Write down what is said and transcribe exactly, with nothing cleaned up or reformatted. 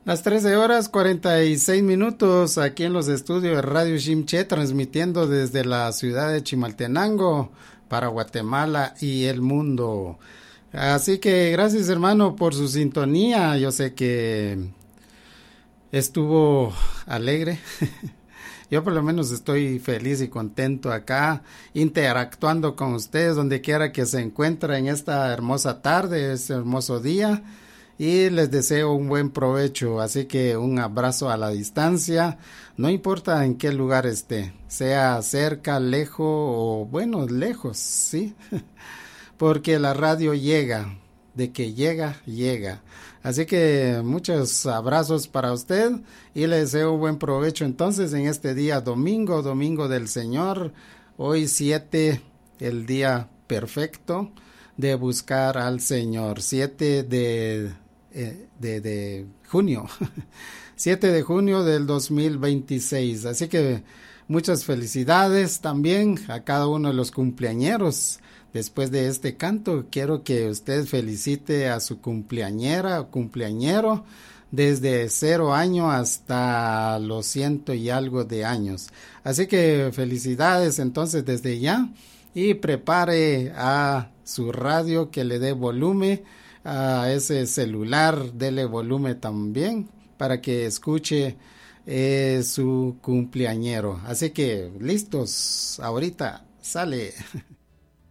Las trece horas cuarenta y seis minutos aquí en los estudios de Radio Ximché, transmitiendo desde la ciudad de Chimaltenango para Guatemala y el mundo. Así que gracias, hermano, por su sintonía. Yo sé que estuvo alegre. Yo por lo menos estoy feliz y contento acá, interactuando con ustedes donde quiera que se encuentren en esta hermosa tarde, este hermoso día. Y les deseo un buen provecho, así que un abrazo a la distancia, no importa en qué lugar esté, sea cerca, lejos o bueno, lejos, ¿sí? Porque la radio llega, de que llega, llega. Así que muchos abrazos para usted y le deseo buen provecho entonces en este día domingo, domingo del Señor, hoy siete, el día perfecto de buscar al Señor, siete de... De, de junio, siete de junio del dos mil veintiséis. Así que muchas felicidades también a cada uno de los cumpleañeros. Después de este canto, quiero que usted felicite a su cumpleañera o cumpleañero desde cero años hasta los ciento y algo de años. Así que felicidades entonces desde ya y prepare a su radio que le dé volumen. A ese celular, dele volumen también para que escuche eh, su cumpleañero. Así que listos, ahorita sale.